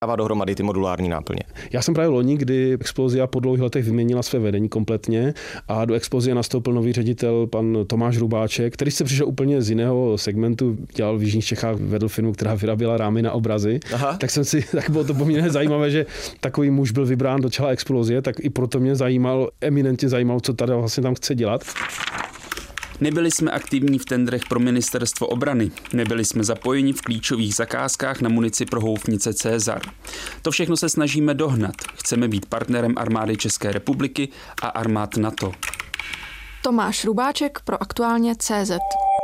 dává dohromady ty modulární náplně? Já jsem právě loni, kdy Explosia po dlouhých letech vyměnila své vedení kompletně a do Explosie nastoupil nový ředitel, pan Tomáš Rubáček, který se přišel úplně z jiného segmentu, dělal v Jižních Čechách, vedl firmu, která vyráběla rámy na obrazy. Aha. Tak bylo to poměrně zajímavé, že takový muž byl vybrán do čela Explosie, tak i proto mě eminentně zajímalo, co tady vlastně tam chce dělat. Nebyli jsme aktivní v tendrech pro ministerstvo obrany, nebyli jsme zapojeni v klíčových zakázkách na munici pro houfnice César. To všechno se snažíme dohnat. Chceme být partnerem armády České republiky a armád NATO. Tomáš Rubáček pro Aktuálně CZ.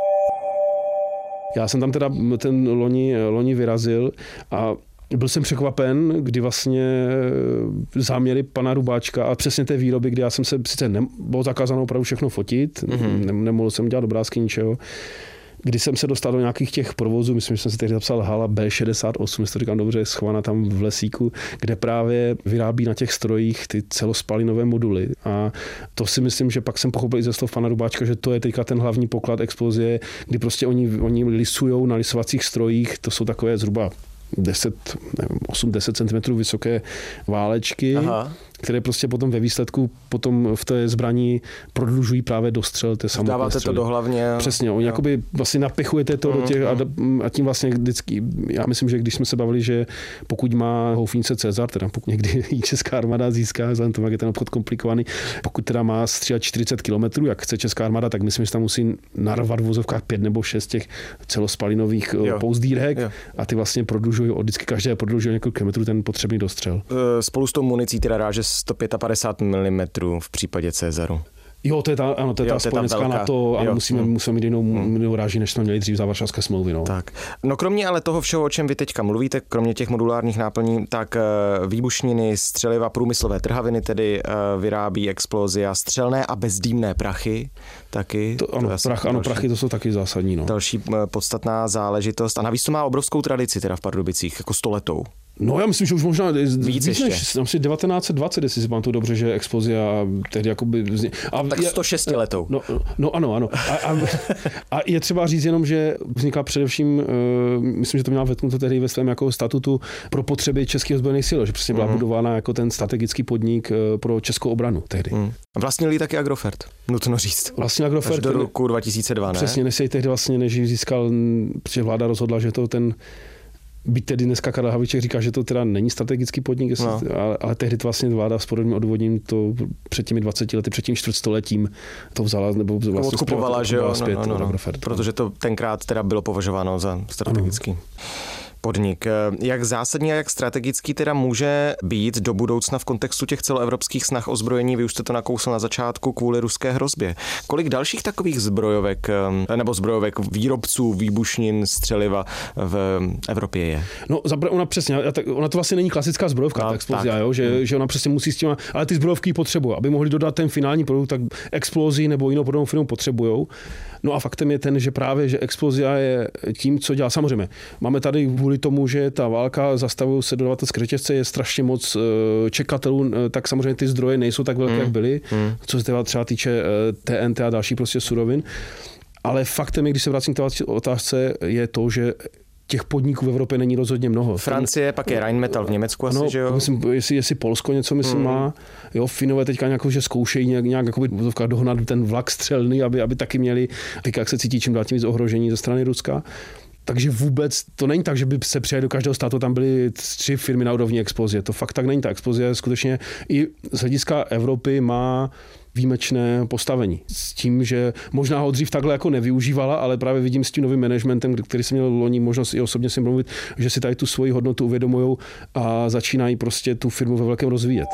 Já jsem tam teda ten loni vyrazil a byl jsem překvapen, kdy vlastně záměry pana Rubáčka a přesně té výroby, kdy já jsem se sice bylo zakázáno opravdu všechno fotit, nemohl jsem dělat obrázky ničeho. Když jsem se dostal do nějakých těch provozů, myslím, že jsem si tehdy zapsal hala B68, jestli to říkám dobře, schovaná tam v lesíku, kde právě vyrábí na těch strojích ty celospalinové moduly. A to si myslím, že pak jsem pochopil i ze slov pana Rubáčka, že to je teďka ten hlavní poklad Explosie, kdy prostě oni lisujou na lisovacích strojích, to jsou takové zhruba 8-10 cm vysoké válečky, aha, které prostě potom ve výsledku v té zbraní prodlužují právě dostřel té samotné dáváte střely. To do hlavně. Přesně, oni jakoby vlastně napichujete to do těch a tím vlastně vždycky, já myslím, že když jsme se bavili, že pokud má houfnice César, teda pokud někdy ji česká armáda získá, vzhledem tomu, jak je ten obchod komplikovaný, pokud teda má střílet 40 km, jak chce česká armáda, tak myslím, že tam musí narvat v vozovkách 5 nebo 6 těch celospalinových pouzdírek a ty vlastně prodlužují, vždycky každé prodlužují několik kilometrů ten potřebný dostřel. Spolu s tou municí teda ráže 155 mm v případě Cezaru. Jo, to je ta spojenská NATO, ale musíme mít jinou ráži, než jsme měli dřív za Varšavské smlouvy. No. Tak. No kromě ale toho všeho, o čem vy teďka mluvíte, kromě těch modulárních náplní, tak výbušniny, střeliva, průmyslové trhaviny tedy vyrábí Explosia, střelné a bezdýmné prachy taky. Prachy to jsou taky zásadní. No. Další podstatná záležitost a navíc to má obrovskou tradici teda v Pardubicích, jako 100letou. No já myslím, že už možná víc než 1920, jestli si pamatuju dobře, že Explosia tehdy jakoby tak 106 letou. No ano. A je třeba říct jenom, že vznikla především, myslím, že to měla vetknuto tehdy ve svém jako statutu pro potřeby českých ozbrojených sil, že přesně byla budována jako ten strategický podnik pro českou obranu tehdy. Vlastnili taky Agrofert, nutno říct. Vlastně Agrofert až do roku 2002, ne? Přesně, než se tehdy vlastně než získal, protože vláda rozhodla, že to ten byť tedy dneska Karel Havlíček říká, že to teda není strategický podnik, ale tehdy to vlastně vláda s podobným odvodním to před těmi 20 lety, před tím čtvrtstoletím to vzala, nebo vlastně odkupovala, že jo? Zpět, protože to tenkrát teda bylo považováno za strategický podnik. Jak zásadní a jak strategický teda může být do budoucna v kontextu těch celoevropských snah o zbrojení, vy už jste to nakousl na začátku, kvůli ruské hrozbě. Kolik dalších takových zbrojovek výrobců výbušnin, střeliva v Evropě je? No, ona přesně, ona to vlastně není klasická zbrojovka, ta Explosia, jo? Že ona přesně musí s těma, ale ty zbrojovky potřebují, aby mohli dodat ten finální produkt, tak Explosi nebo jinou podobnou firmu potřebujou. No a faktem je ten, že právě, že Explosia je tím, co dělá. Samozřejmě, máme tady kvůli tomu, že ta válka zastavují se dodavatelské řetězce, je strašně moc čekatelů, tak samozřejmě ty zdroje nejsou tak velké, jak byly, co se třeba týče TNT a další prostě surovin. Ale faktem je, když se vracím k té otázce, je to, že těch podniků v Evropě není rozhodně mnoho. Francie, pak je Rheinmetall v Německu asi, že jo? Myslím, jestli Polsko něco má. Jo, Finové teďka nějakou, že zkoušejí nějak jakoby dohnat ten vlak střelný, aby taky měli, jak se cítí čím dál tím víc ohrožení ze strany Ruska. Takže vůbec to není tak, že by se přijeli do každého státu, tam byly 3 firmy na úrovni Explosie. To fakt tak není. Ta Explosie skutečně i z hlediska Evropy má výjimečné postavení. S tím, že možná ho dřív takhle jako nevyužívala, ale právě vidím s tím novým managementem, který jsem měl loni možnost i osobně si mluvit, že si tady tu svoji hodnotu uvědomujou a začínají prostě tu firmu ve velkém rozvíjet.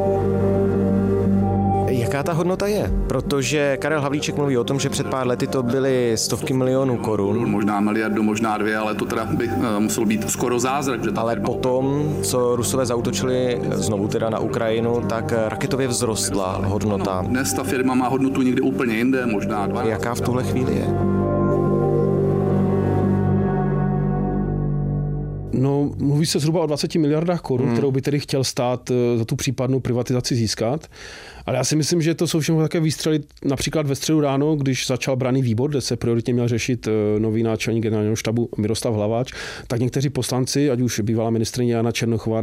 Jaká ta hodnota je? Protože Karel Havlíček mluví o tom, že před pár lety to byly stovky milionů korun. Možná miliardu, možná 2, ale to teda by muselo být skoro zázrak. Že ale potom, co Rusové zaútočili znovu teda na Ukrajinu, tak raketově vzrostla hodnota. Dnes ta firma má hodnotu někde úplně jinde, možná 12. Jaká v tuhle chvíli je? No, mluví se zhruba o 20 miliardách korun, kterou by tedy chtěl stát za tu případnou privatizaci získat. Ale já si myslím, že to jsou všechno také výstřely. Například ve středu ráno, když začal branný výbor, kde se prioritně měl řešit nový náčelník generálního štabu Miroslav Hlaváč, tak někteří poslanci, ať už bývalá ministryně Jana Černochová